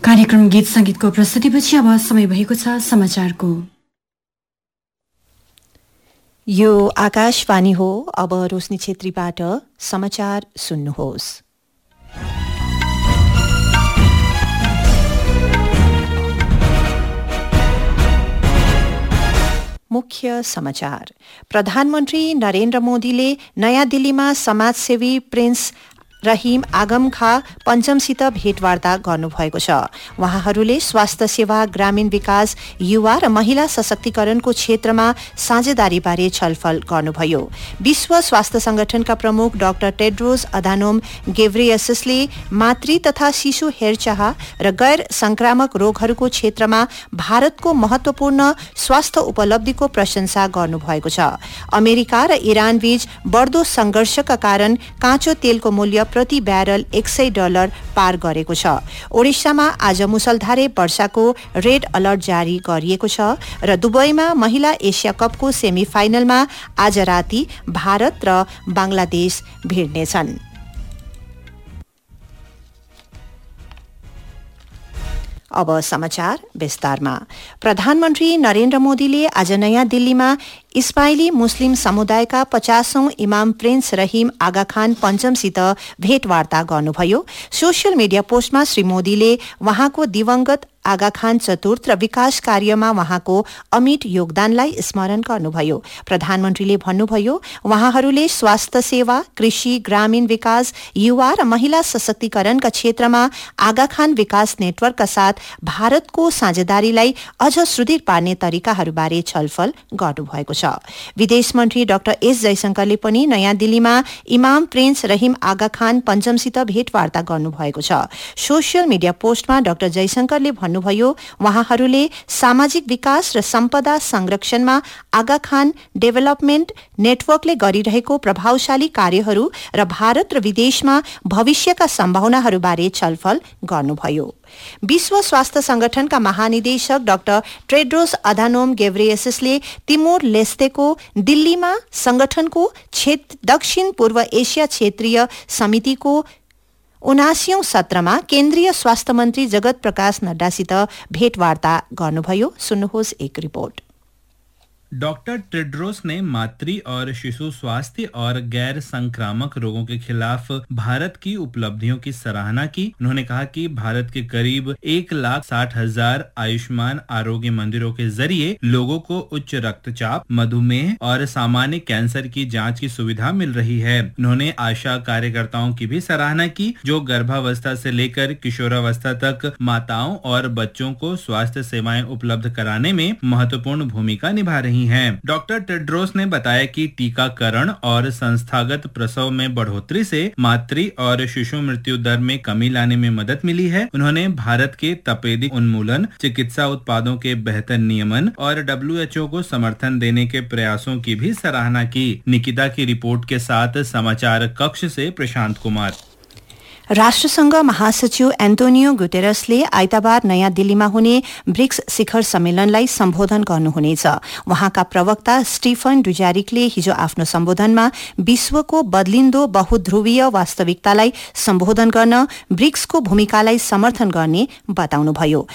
कार्यक्रम गीत संगीतको प्रस्तुतिपछि अब समय भएको छ समाचारको। यो आकाशवाणी हो। अब रोशनी छेत्रीबाट समाचार सुन्नुहोस्। मुख्य समाचार। प्रधानमन्त्री नरेन्द्र मोदीले नयाँ दिल्लीमा समाजसेवी प्रिन्स रहीम आगम खा पञ्चमसित भेटवार्ता गर्नुभएको छ। उहाँहरूले स्वास्थ्य सेवा, ग्रामीण विकास, युवा र महिला सशक्तिकरणको क्षेत्रमा साझेदारीबारे छलफल गर्नुभयो। विश्व स्वास्थ्य संगठनका प्रमुख डाक्टर टेड्रोस अधानोम गेब्रेयेससले मातृ तथा शिशु हेरचाह र गैर संक्रामक रोगहरूको क्षेत्रमा भारतको महत्वपूर्ण स्वास्थ्य उपलब्धिको प्रशंसा गर्नुभएको छ। अमेरिका र इरान बीच बढ्दो संघर्षका कारण काँचो तेलको मूल्य प्रति ब्यारल $100 पार गरेको छ। ओडिशामा आज मुसलधारे वर्षाको रेड अलर्ट जारी गरिएको छ र दुबईमा महिला एसिया कपको सेमी फाइनलमा आज राति भारत र बंगलादेश भिड्नेछन्। अब समाचार विस्तारमा। प्रधानमन्त्री नरेन्द्र मोदीले आज नयाँ दिल्लीमा इस्माइली मुस्लिम समुदायका 50औं इमाम प्रिन्स रहीम आगा खान पञ्चमसित भेटवार्ता गर्नुभयो। सोसियल मिडिया पोस्टमा श्री मोदीले उहाँको दिवंगत आगा खान चतुर्थ र विकास कार्यमा उहाँको अमिट योगदानलाई स्मरण गर्नुभयो। प्रधानमन्त्रीले भन्नुभयो, उहाँहरूले स्वास्थ्य सेवा, कृषि, ग्रामीण विकास, युवा र महिला सशक्तिकरणका क्षेत्रमा आगा खान विकास नेटवर्कका साथ भारतको साझेदारीलाई अझ सुदृढ पार्ने तरिकाहरूबारे छलफल गर्नुभएको छ। विदेश मन्त्री डाक्टर एस जयशंकरले पनि नयाँ दिल्लीमा इमाम प्रिन्स रहीम आगा खान पञ्चमसित भेटवार्ता गर्नुभएको छ। सोसियल मिडिया पोस्टमा डाक्टर जयशंकरले भन्नुभयो, उहाँहरूले सामाजिक विकास र सम्पदा संरक्षणमा आगा खान डेभलपमेन्ट नेटवर्कले गरिरहेको प्रभावशाली कार्यहरू र भारत र विदेशमा भविष्यका सम्भावनाहरूबारे छलफल गर्नुभयो। विश्व स्वास्थ्य संगठनका महानिदेशक डाक्टर टेड्रोस अधानोम गेब्रेयेससले तिमोर लेस्तेको दिल्लीमा संगठनको दक्षिण पूर्व एसिया क्षेत्रीय समितिको 79औं सत्रमा केन्द्रीय स्वास्थ्य मन्त्री जगत प्रकाश नड्डासित भेटवार्ता गर्नुभयो। सुन्नुहोस् एक रिपोर्ट। डॉक्टर टेड्रोस ने मातृ और शिशु स्वास्थ्य और गैर संक्रामक रोगों के खिलाफ भारत की उपलब्धियों की सराहना की। उन्होंने कहा कि भारत के करीब 1,60,000 आयुष्मान आरोग्य मंदिरों के जरिए लोगों को उच्च रक्तचाप, मधुमेह और सामान्य कैंसर की जांच की सुविधा मिल रही है। उन्होंने आशा कार्यकर्ताओं की भी सराहना की, जो गर्भावस्था से लेकर किशोरावस्था तक माताओं और बच्चों को स्वास्थ्य सेवाएं उपलब्ध कराने में महत्वपूर्ण भूमिका निभा रही हैं। डॉक्टर टेड्रोस ने बताया कि टीकाकरण और संस्थागत प्रसव में बढ़ोतरी से मातृ और शिशु मृत्यु दर में कमी लाने में मदद मिली है। उन्होंने भारत के तपेदिक उन्मूलन, चिकित्सा उत्पादों के बेहतर नियमन और WHO को समर्थन देने के प्रयासों की भी सराहना की। निकिता की रिपोर्ट के साथ समाचार कक्ष से प्रशांत कुमार। राष्ट्रसंघ महासचिव एन्टोनियो गुटेरसले आइतबार नयाँ दिल्लीमा हुने ब्रिक्स शिखर सम्मेलनलाई सम्बोधन गर्नुहुनेछ। उहाँका प्रवक्ता स्टीफन डुजारिकले हिजो आफ्नो सम्बोधनमा विश्वको बदलिन्दो बहुध्रुवीय वास्तविकतालाई सम्बोधन गर्न ब्रिक्सको भूमिकालाई समर्थन गर्ने बताउनुभयो।